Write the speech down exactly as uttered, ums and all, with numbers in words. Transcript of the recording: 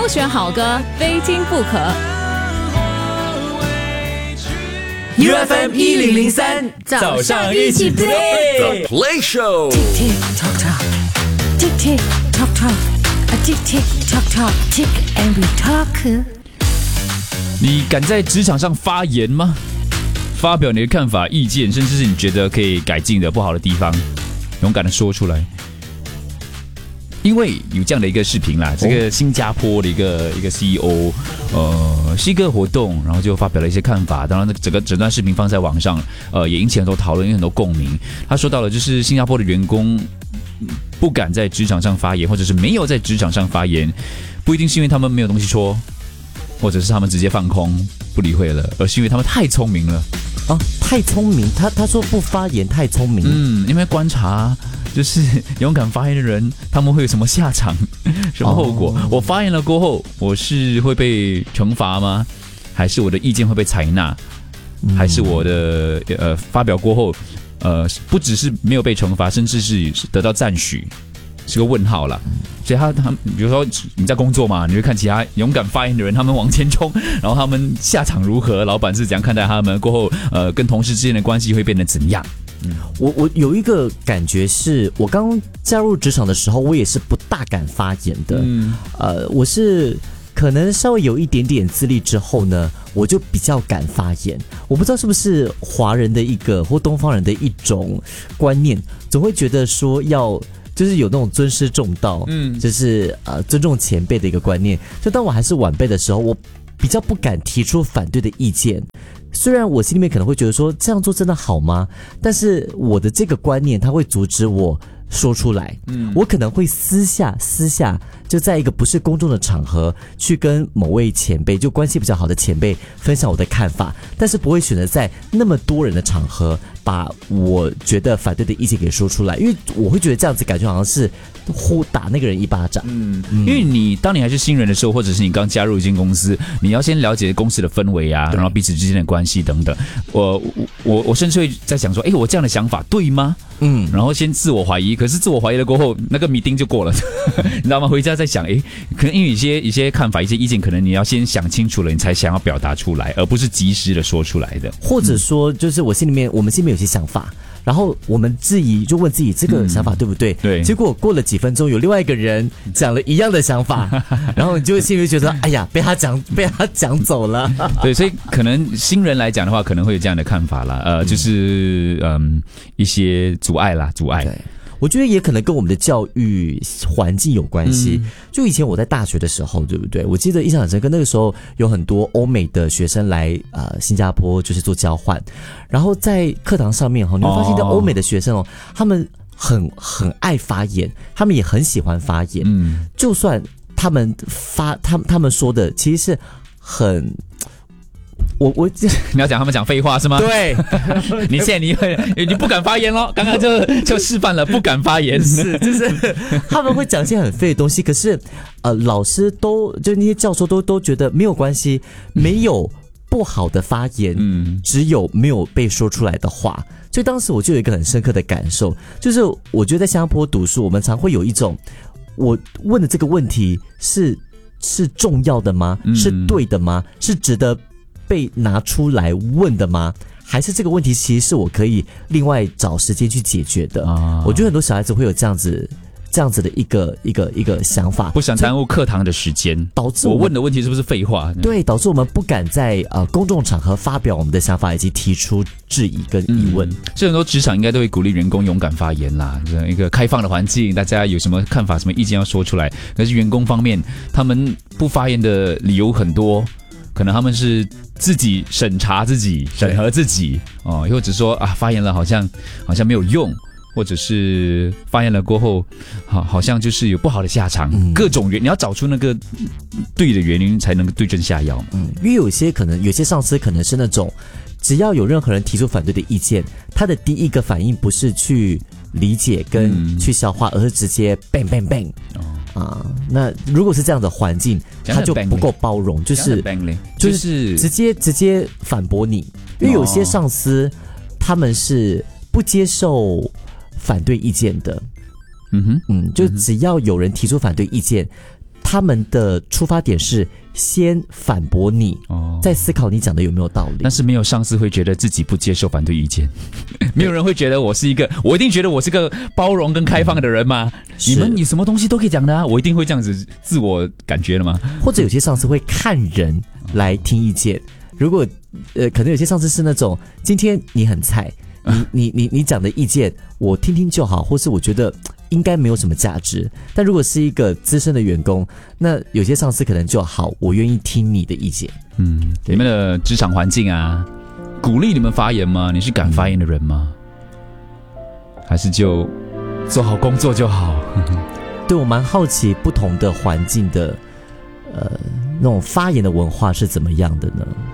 挑选好歌，非听不可。 U F M 一零零三，早上一起 play The Play Show。 Tick tick tock tock, tick tick tock tock, a tick tick tock tock, tick and we talk。 你敢在职场上发言吗？发表你的看法、意见，甚至是你觉得可以改进的不好的地方，勇敢的说出来。因为有这样的一个视频啦，这个新加坡的一个一个 C E O， 呃，是一个活动，然后就发表了一些看法。当然，整个整段视频放在网上，呃，也引起很多讨论，有很多共鸣。他说到了，就是新加坡的员工不敢在职场上发言，或者是没有在职场上发言，不一定是因为他们没有东西说，或者是他们直接放空不理会了，而是因为他们太聪明了。 哦，太聪明，他他说不发言太聪明。 嗯，因为观察就是勇敢发言的人，他们会有什么下场，什么后果？哦、我发言了过后，我是会被惩罚吗？还是我的意见会被采纳？嗯、还是我的呃发表过后，呃不只是没有被惩罚，甚至是得到赞许？是个问号啦，所以他他比如说你在工作嘛，你会看其他勇敢发言的人，他们往前冲，然后他们下场如何，老板是怎样看待他们，过后呃跟同事之间的关系会变得怎样？ 嗯、我我有一个感觉是，我刚加入职场的时候，我也是不大敢发言的。嗯，呃，我是可能稍微有一点点资历之后呢，我就比较敢发言。我不知道是不是华人的一个或东方人的一种观念，总会觉得说要。就是有那种尊师重道，嗯，就是呃尊重前辈的一个观念。就当我还是晚辈的时候，我比较不敢提出反对的意见。虽然我心里面可能会觉得说这样做真的好吗？但是我的这个观念，它会阻止我说出来。嗯，我可能会私下私下就在一个不是公众的场合去跟某位前辈，就关系比较好的前辈分享我的看法，但是不会选择在那么多人的场合把我觉得反对的意见给说出来，因为我会觉得这样子感觉好像是呼打那个人一巴掌。 嗯，因为你当你还是新人的时候，或者是你刚加入一间公司，你要先了解公司的氛围啊，然后彼此之间的关系等等。我我我甚至会在想说，哎，我这样的想法对吗？嗯，然后先自我怀疑，可是自我怀疑了过后，那个meeting就过了，你知道吗？回家在想，哎，可能因为一些一些看法、一些意见，可能你要先想清楚了，你才想要表达出来，而不是及时的说出来的。 或者说，就是我心里面，我们心里面有些想法。然后我们质疑，就问自己这个想法对不对？嗯、 对。 结果过了几分钟，有另外一个人讲了一样的想法，然后你就心里觉得，哎呀，被他讲，被他讲走了。 对，所以可能新人来讲的话，可能会有这样的看法啦。呃，就是嗯一些阻碍啦，阻碍。 对。我觉得也可能跟我们的教育环境有关系。嗯、就以前我在大学的时候，对不对？我记得印象很深刻，那个时候有很多欧美的学生来呃新加坡，就是做交换。然后在课堂上面哈，你会发现，欧美的学生哦，他们很很爱发言，他们也很喜欢发言。嗯，就算他们发他们他们说的其实是很。我我你要讲他们讲废话是吗？ 对， 你现在你你不敢发言咯，刚刚就就示范了不敢发言， 是就是他们会讲一些很废的东西，可是呃老师都就那些教授都都觉得没有关系，没有不好的发言，嗯，只有没有被说出来的话。所以当时我就有一个很深刻的感受，就是我觉得在新加坡读书，我们常会有一种，我问的这个问题是是重要的吗？是对的吗？是值得被拿出来问的吗？还是这个问题其实是我可以另外找时间去解决的？啊、我觉得很多小孩子会有这样子这样子的一个一个一个想法， 不想耽误课堂的时间， 导致我问的问题是不是废话？ 对，导致我们不敢在呃公众场合发表我们的想法，以及提出质疑跟疑问。嗯、 所以很多职场应该都会鼓励员工勇敢发言啦，这样一个开放的环境，大家有什么看法、什么意见要说出来。可是员工方面，他们不发言的理由很多。可能他们是自己审查自己、审核自己哦，或者说啊，发言了好像好像没有用，或者是发言了过后，好好像就是有不好的下场，嗯、各种原你要找出那个对的原因，才能对症下药。 嗯，因为有些可能有些上司可能是那种，只要有任何人提出反对的意见，他的第一个反应不是去理解跟去消化，嗯、而是直接 bang bang bang。哦啊，那如果是这样的环境，他就不够包容，就是就是直接直接反驳你，因为有些上司他们是不接受反对意见的，嗯哼，嗯，就只要有人提出反对意见， 他们的出发点是先反驳你，哦，再思考你讲的有没有道理。 但是没有上司会觉得自己不接受反对意见，没有人会觉得我是一个，我一定觉得我是个包容跟开放的人嘛。你们你什么东西都可以讲的啊，我一定会这样子自我感觉的吗？ 或者有些上司会看人来听意见，如果呃，可能有些上司是那种今天你很菜，你你你你讲的意见我听听就好，或是我觉得应该没有什么价值。但如果是一个资深的员工，那有些上司可能就好，我愿意听你的意见。 嗯，你们的职场环境啊，鼓励你们发言吗？你是敢发言的人吗？还是就做好工作就好？ 对，我蛮好奇不同的环境的呃那种发言的文化是怎么样的呢？